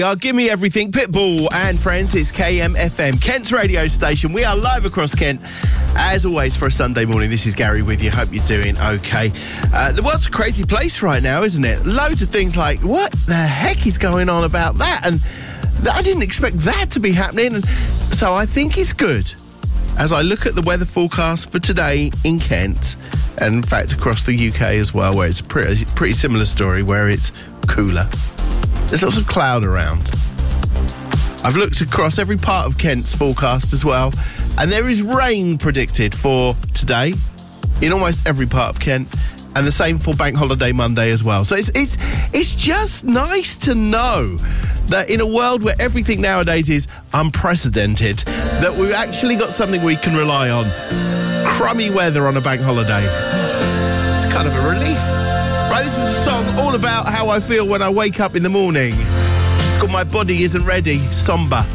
Give me everything. Pitbull and friends, it's KMFM, Kent's radio station. We are live across Kent, as always, for a Sunday morning. This is Gary with you. Hope you're doing okay. The world's a crazy place right now, isn't it? Loads of things like, what the heck is going on about that? And I didn't expect that to be happening. And so I think it's good, as I look at the weather forecast for today in Kent, and in fact across the UK as well, where it's a pretty similar story, where it's cooler. There's lots of cloud around. I've looked across every part of Kent's forecast as well, and there is rain predicted for today in almost every part of Kent, and the same for Bank Holiday Monday as well. So it's just nice to know that in a world where everything nowadays is unprecedented, that we've actually got something we can rely on. Crummy weather on a bank holiday. It's kind of a relief. Right, this is a song all about how I feel when I wake up in the morning. It's called My Body Isn't Ready, Somber.